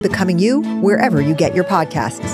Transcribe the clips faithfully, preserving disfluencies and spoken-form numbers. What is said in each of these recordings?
Becoming You, wherever you get your podcasts.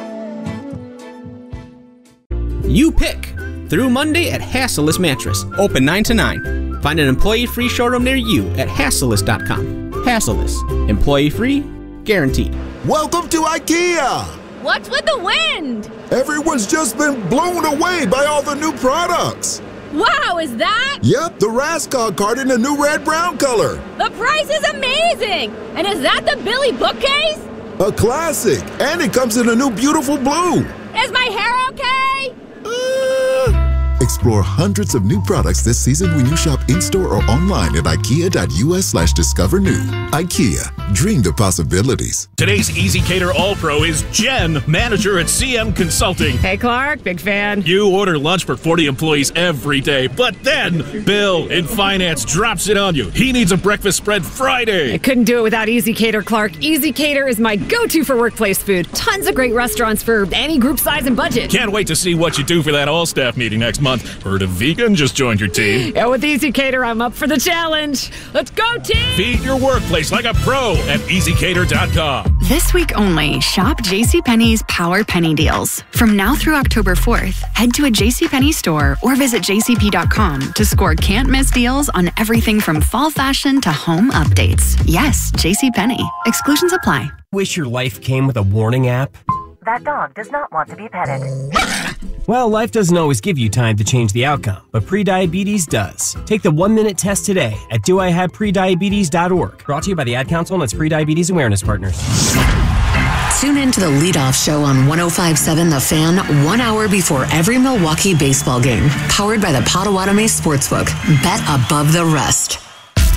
You pick through Monday at Hasselus Mattress, open nine to nine. Find an employee-free showroom near you at Hasselus dot com. Hasselus, employee-free, guaranteed. Welcome to IKEA! What's with the wind? Everyone's just been blown away by all the new products. Wow, is that? Yep, the Raskog cart in the new red-brown color. The price is amazing! And is that the Billy bookcase? A classic, and it comes in a new beautiful blue. Is my hair okay? Uh... Explore hundreds of new products this season when you shop in-store or online at ikea.us slash discover new. IKEA, dream the possibilities. Today's EasyCater All-Pro is Jen, manager at C M Consulting. Hey, Clark, big fan. You order lunch for forty employees every day, but then Bill in finance drops it on you. He needs a breakfast spread Friday. I couldn't do it without EasyCater, Clark. EasyCater is my go-to for workplace food. Tons of great restaurants for any group size and budget. Can't wait to see what you do for that all-staff meeting next month. Heard a vegan just joined your team. Yeah, with EasyCater, I'm up for the challenge. Let's go, team! Feed your workplace like a pro at easy cater dot com. This week only, shop JCPenney's Power Penny Deals. From now through October fourth, head to a JCPenney store or visit j c p dot com to score can't-miss deals on everything from fall fashion to home updates. Yes, JCPenney. Exclusions apply. Wish your life came with a warning app? That dog does not want to be petted. Well, life doesn't always give you time to change the outcome, but prediabetes does. Take the one-minute test today at do I have prediabetes dot org. Brought to you by the Ad Council and its Prediabetes Awareness Partners. Tune in to the leadoff show on one oh five point seven The Fan one hour before every Milwaukee baseball game. Powered by the Potawatomi Sportsbook. Bet above the rest.